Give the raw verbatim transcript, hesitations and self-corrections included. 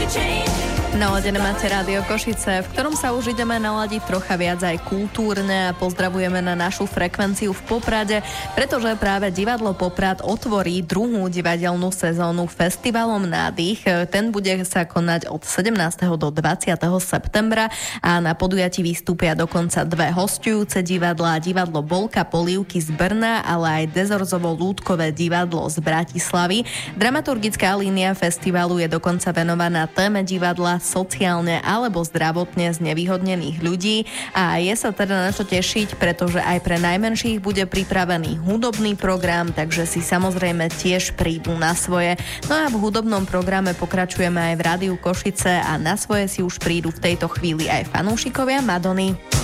Naladené máte Rádio Košice, v ktorom sa už ideme naladiť trocha viac aj kultúrne a pozdravujeme na našu frekvenciu v Poprade, pretože práve divadlo Poprad otvorí druhú divadelnú sezónu festivalom Nádych. Ten bude sa konať od sedemnásteho do dvadsiateho septembra a na podujatí vystúpia dokonca dve hosťujúce divadlá, divadlo Bolka Polievky z Brna, ale aj Dezorzovo-Lúdkové divadlo z Bratislavy. Dramaturgická línia festivalu je dokonca venovaná téme divadla sociálne alebo zdravotne znevýhodnených ľudí a je sa teda na čo tešiť, pretože aj pre najmenších bude pripravený hudobný program, takže si samozrejme tiež prídu na svoje. No a v hudobnom programe pokračujeme aj v Rádiu Košice a na svoje si už prídu v tejto chvíli aj fanúšikovia Madony.